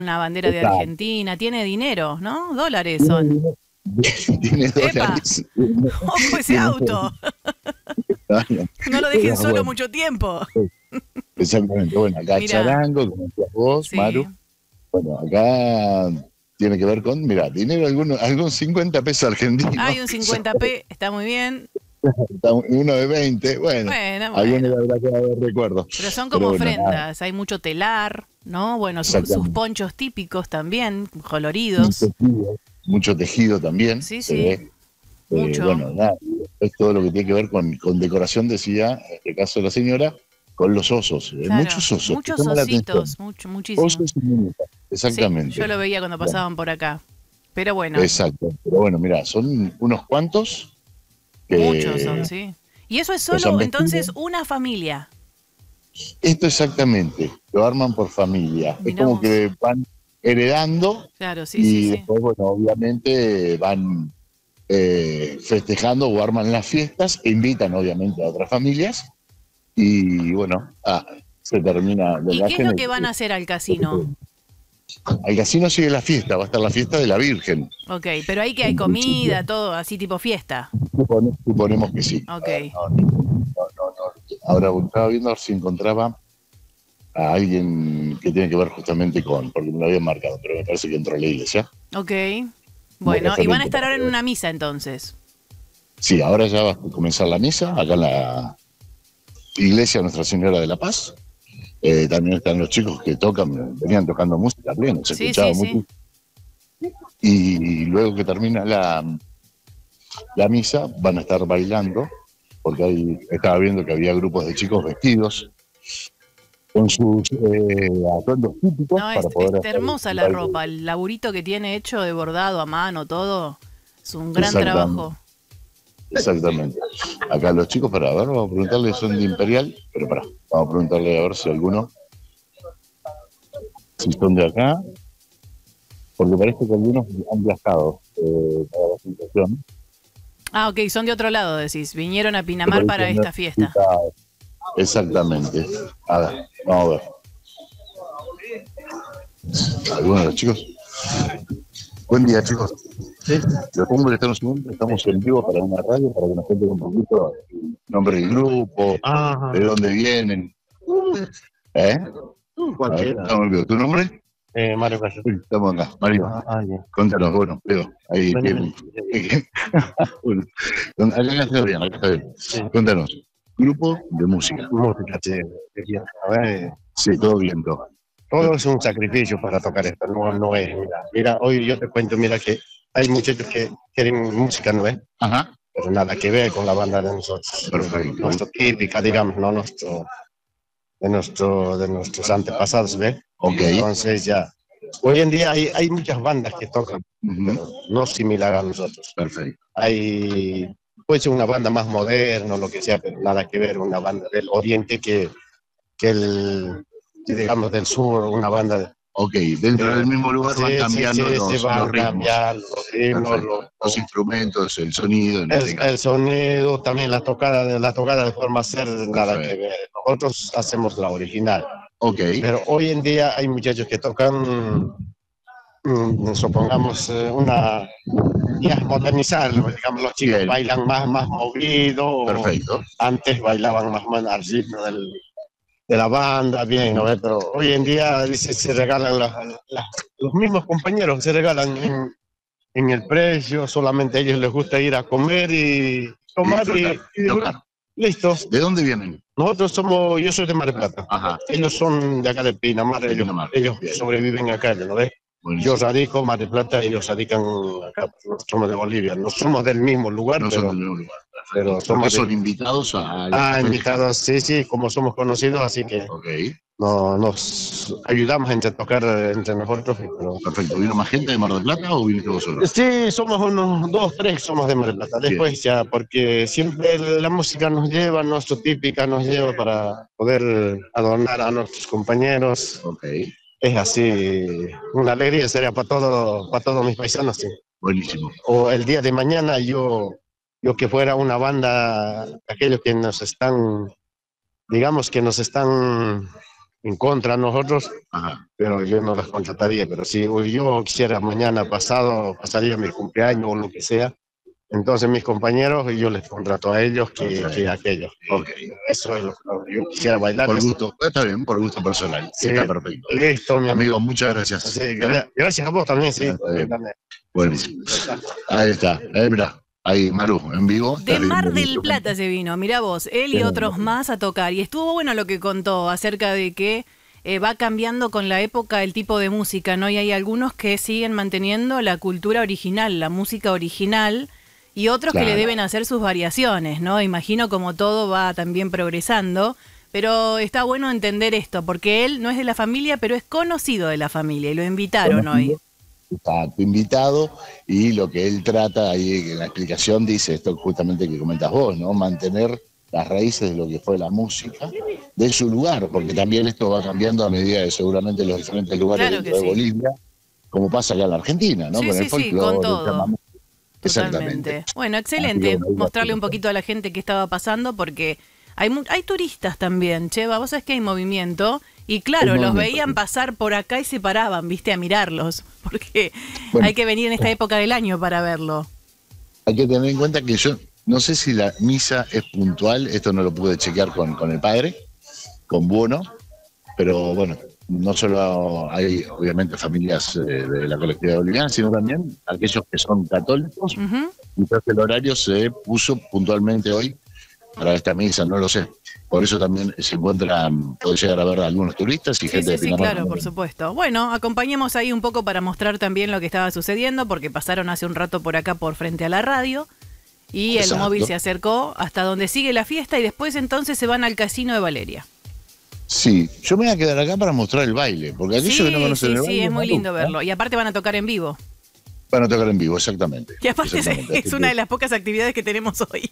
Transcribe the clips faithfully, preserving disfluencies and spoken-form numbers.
una bandera de Exacto. Argentina, tiene dinero, ¿no? Dólares Tiene, son. dinero- tiene ¡Epa! dólares. Tiene, ¡Ojo ese tiene- auto! bueno, No lo dejen pero solo bueno, mucho tiempo. exactamente. Bueno, acá Mira, charango, como decías vos, sí. Maru. Bueno, acá tiene que ver con, mira, dinero, algunos, algunos cincuenta pesos argentinos, Hay un que son cincuenta pe, está muy bien. uno de veinte, bueno, Bueno, algunos le bueno. habrá quedado de recuerdo. Pero son como Pero bueno, nada, ofrendas, hay mucho telar, ¿no? Bueno, sus, sus exactamente. ponchos típicos también, Y coloridos. tejido, mucho tejido también, Sí, se sí, ve. Eh, mucho. bueno, nada, es todo lo que tiene que ver con, con decoración, decía, en este caso de la señora, con los osos. Eh, Claro, muchos osos, que muchos llama la atención. ositos, mucho, muchísimo. Osos y muñecas, Sí, yo exactamente. lo veía cuando Bueno, pasaban por acá. Pero bueno, exacto. Pero bueno, mira, son unos cuantos muchos son, que sí. Y eso es los han solo vestido. entonces una familia. Esto exactamente, lo arman por familia. Es Mirá como vos. que van heredando Claro, sí, sí, y sí. después, bueno, obviamente van eh, festejando o arman las fiestas e invitan obviamente a otras familias y bueno, ah, se termina la ¿Y qué es imagen. lo que van a hacer al casino? Al casino sigue la fiesta, va a estar la fiesta de la Virgen. Ok, pero ahí que hay En principio, comida, todo así tipo fiesta. supone- suponemos que sí. A Ok. ver, no, no, no, no, no. Ahora estaba viendo a ver si encontraba a alguien que tiene que ver justamente con, porque me lo habían marcado, pero me parece que entró a la iglesia. Ok. Como Bueno, y van a referente estar para ahora en poder- una misa entonces. Sí, ahora ya va a comenzar la misa, acá en la iglesia Nuestra Señora de la Paz. Eh, también están los chicos que tocan, venían tocando música pleno, se Sí, escuchaba sí, sí. mucho. Y luego que termina la, la misa, van a estar bailando, porque ahí estaba viendo que había grupos de chicos vestidos con sus eh, atuendos típicos No, es, para es poder hacer hermosa el la baile. ropa, el laburito que tiene hecho de bordado a mano, todo. Es un gran Exactamente, trabajo. exactamente. Acá los chicos, para ver, vamos a preguntarle, son de Imperial, pero para, vamos a preguntarle a ver si alguno, si son de acá, porque parece que algunos han viajado eh, para la presentación. Ah, ok, son de otro lado, decís. Vinieron a Me Pinamar parece para que no esta fiesta. está- Exactamente. A ver, vamos a ver. ¿Alguno de los chicos? Buen día, chicos. Sí. Los pongo que estamos, estamos en vivo para una radio, para que nos cuenten un poquito el nombre del grupo, Ajá. de dónde vienen. ¿Eh? Cualquiera. Estamos en vivo. ¿Tu nombre? Eh, Mario Cayo. Uy, estamos acá. Mario, Ah, ah, bien. contanos, bueno, Leo. Ahí Vení, tienen. vení. Bueno, acá está bien, acá está bien. Sí. Cuéntanos. Grupo de música. Música, sí. A ver, Sí, todo viento. todo es un sacrificio para tocar esto, no, no es, mira, mira, hoy yo te cuento, mira que hay muchachos que quieren música, ¿no es? Ajá. Pero nada que ver con la banda de nosotros. Perfecto. Nuestro típica, digamos, no nuestro, de nuestro, de nuestros antepasados, ¿ves? Ok. Entonces ya, hoy en día hay, hay muchas bandas que tocan, Ujú. pero no similar a nosotros. Perfecto. Hay, puede ser una banda más moderna o lo que sea, pero nada que ver, una banda del oriente que, que el, que digamos del sur, una banda de, Ok, dentro de- del mismo lugar sí, van sí, cambiando sí, los, sí, van los ritmos. cambiando los ritmos, Perfecto. los- Los instrumentos, el sonido, en este el, caso. el sonido, también la tocada, de la tocada de forma ser nada que Perfecto. ver. Nosotros hacemos la original, Ok. pero hoy en día hay muchachos que tocan, mm, supongamos, eh, una, ya modernizarlo, digamos, los chicos Bien. bailan más, más movido, Perfecto. antes bailaban más, más al ritmo del, de la banda, bien, ¿no? Pero hoy en día dice, se regalan las, las- los mismos compañeros, se regalan en, en el precio, solamente a ellos les gusta ir a comer y tomar y, disfrutar, y tocar. listo. ¿De dónde vienen? Nosotros somos, yo soy de Mar del Plata, Ajá. ellos son de acá de Pinamar, De ellos, Pinamar, ellos bien. sobreviven acá, ¿no ves? Buenísimo. Yo radico Mar del Plata, ellos radican acá, nosotros somos de Bolivia, no somos del mismo lugar, No pero, son del mismo lugar. pero Porque somos de- son invitados a la ah, invitados, sí, sí, como somos conocidos, así que Ok, no, nos ayudamos entre tocar eh, entre nosotros. Pero... perfecto. ¿Vino más gente de Mar del Plata o viniste vos solo? Sí, somos unos dos, tres, somos de Mar del Plata. Después ya, porque siempre la música nos lleva, nuestra típica nos lleva para poder adornar a nuestros compañeros. Ok, Es así, una alegría sería para, todo, para todos mis paisanos. Sí. buenísimo. O el día de mañana yo, yo que fuera una banda, aquellos que nos están, digamos que nos están en contra de nosotros, Ajá. pero yo no las contrataría. Pero si yo quisiera mañana pasado, pasaría mi cumpleaños o lo que sea, entonces mis compañeros, yo les contrato a ellos que, Ok. que a aquellos. Ok. Eso es lo que yo quisiera bailar. Por gusto, está bien, por gusto personal. Sí, Está perfecto. listo, mi amigo. Amigo, muchas gracias. Sí, gra- gracias a vos también, sí. Está bien. También. Buenísimo. Ahí está. Eh, mirá, ahí Maru, en vivo. De Está Mar viendo el del instrumento. Plata se vino, mirá vos, él y Qué otros bueno. más a tocar. Y estuvo bueno lo que contó acerca de que eh, va cambiando con la época el tipo de música, ¿no? Y hay algunos que siguen manteniendo la cultura original, la música original, y otros que Claro. le deben hacer sus variaciones, ¿no? Imagino como todo va también progresando. Pero está bueno entender esto, porque él no es de la familia, pero es conocido de la familia, y lo invitaron hoy. Está invitado y lo que él trata ahí en la explicación dice esto justamente que comentas vos, ¿no? Mantener las raíces de lo que fue la música de su lugar, porque también esto va cambiando a medida de seguramente los diferentes lugares Claro dentro que de sí. Bolivia, como pasa acá en la Argentina, ¿no? Sí, Con sí, el sí, folclore, con todo. el chamamé. Totalmente. Exactamente. Bueno, Así excelente. que, bueno, ahí va Mostrarle un todo. poquito a la gente qué estaba pasando, porque hay mu- hay turistas también, Cheva. Vos sabés que hay movimiento. Y claro, Hay los movimiento, veían sí. pasar por acá y se paraban, viste, a mirarlos. Porque Bueno. hay que venir en esta época del año para verlo. Hay que tener en cuenta que yo no sé si la misa es puntual, esto no lo pude chequear con, con el padre, con Buono, pero bueno, no solo hay obviamente familias eh, de la colectividad boliviana, sino también aquellos que son católicos. Ujú. Quizás el horario se puso puntualmente hoy para esta misa, no lo sé. Por eso también se encuentran, puede llegar a ver algunos turistas y Sí, gente sí, de sí, Pinamar. claro, por supuesto. Bueno, acompañemos ahí un poco para mostrar también lo que estaba sucediendo, porque pasaron hace un rato por acá por frente a la radio y el Exacto. móvil se acercó hasta donde sigue la fiesta y después entonces se van al casino de Valeria. Sí, yo me voy a quedar acá para mostrar el baile, porque aquellos Sí, que no conocen sí, el sí, baile, es muy Maru, lindo ¿no? verlo. Y aparte van a tocar en vivo. Van a tocar en vivo, exactamente. Y aparte es, Exactamente, es así una que de las pocas actividades que tenemos hoy.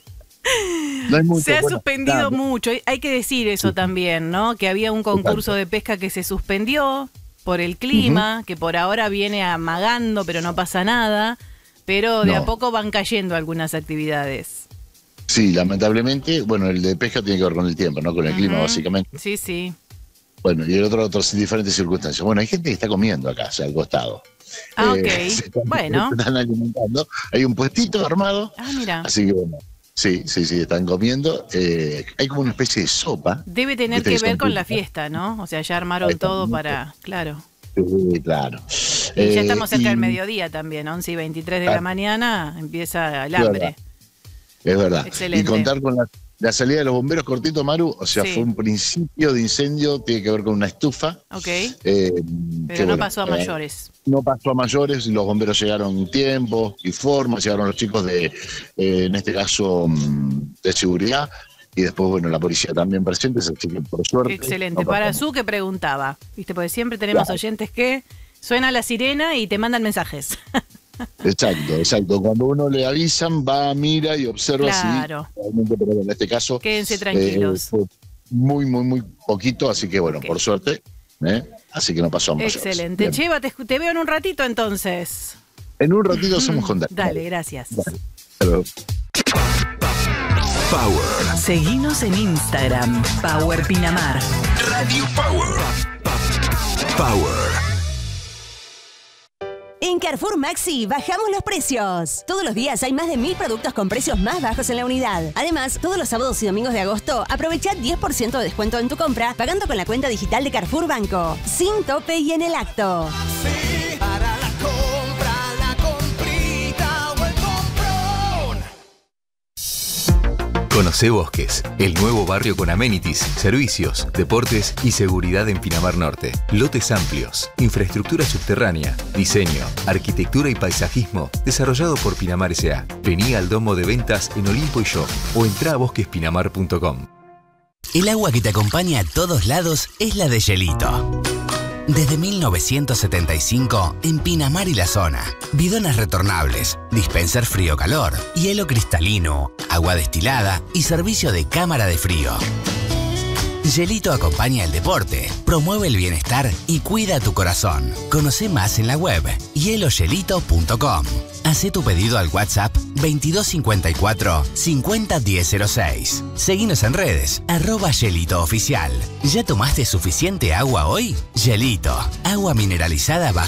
no hay mucho, Se ha bueno, suspendido nada, mucho. Hay que decir eso Sí. también, ¿no? Que había un concurso de pesca que se suspendió por el clima, que por ahora viene amagando, pero no pasa nada. Pero de No. a poco van cayendo algunas actividades. Sí, lamentablemente, bueno, el de pesca tiene que ver con el tiempo, no con el clima, Ujú. básicamente. Sí, sí. Bueno, y el otro, otras diferentes circunstancias. Bueno, hay gente que está comiendo acá, o sea, al costado. Ah, Eh, ok. se están- Bueno. se están alimentando. Hay un puestito armado, Ah, mira. así que bueno, sí, sí, sí, están comiendo. Eh, hay como una especie de sopa. Debe tener Viste que que ver son con la típicas. fiesta, ¿no? O sea, ya armaron Ahí está, todo mucho. para... Claro. Sí, claro. Y ya Eh, estamos cerca y- del mediodía también, once y veintitrés de la Claro. mañana empieza el Es hambre. verdad. Es verdad. Excelente. Y contar con la, la salida de los bomberos cortito, Maru, o sea, Sí. fue un principio de incendio, tiene que ver con una estufa. Ok, eh, pero que, no bueno, pasó a eh, mayores. No pasó a mayores, y los bomberos llegaron en tiempo y forma, llegaron los chicos de, eh, en este caso, mm, de seguridad, y después, bueno, la policía también presente, así que por suerte. Excelente. no pasó Para nada. Su que preguntaba, ¿viste? Porque siempre tenemos Claro. oyentes que suena la sirena y te mandan mensajes. Exacto, exacto. Cuando uno le avisan, va, mira y observa Claro. si realmente, pero en este caso. Quédense eh, tranquilos. fue muy, muy, muy poquito, así que bueno, Ok. por suerte, ¿eh? Así que no pasó a mayores. Excelente. Bien. Cheva, te, te veo en un ratito entonces. En un ratito hacemos contacto. Dale, gracias. Pero- Power. Seguinos en Instagram, Power Pinamar. Radio Power. Power. En Carrefour Maxi bajamos los precios. Todos los días hay más de mil productos con precios más bajos en la unidad. Además, todos los sábados y domingos de agosto, aprovecha diez por ciento de descuento en tu compra pagando con la cuenta digital de Carrefour Banco. Sin tope y en el acto. Para la compra, la comprita o el comprón. Conocé Bosques, el nuevo barrio con amenities, servicios, deportes y seguridad en Pinamar Norte. Lotes amplios, infraestructura subterránea, diseño, arquitectura y paisajismo, desarrollado por Pinamar S A. Vení al domo de ventas en Olimpo y Shop o entrá a bosquespinamar punto com. El agua que te acompaña a todos lados es la de Hielito. Desde mil novecientos setenta y cinco, en Pinamar y la zona. Bidones retornables, dispenser frío-calor, hielo cristalino, agua destilada y servicio de cámara de frío. Hielito acompaña el deporte, promueve el bienestar y cuida tu corazón. Conoce más en la web hielo hielito punto com. Hacé tu pedido al WhatsApp veintidós cincuenta y cuatro cincuenta diez cero seis. Seguinos en redes, arroba Hielito Oficial. ¿Ya tomaste suficiente agua hoy? Hielito, agua mineralizada bajo